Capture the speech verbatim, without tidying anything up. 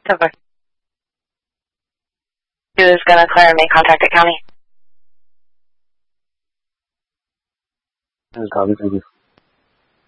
Okay. Who's going to clear and make contact at county? This is Copy, thank you.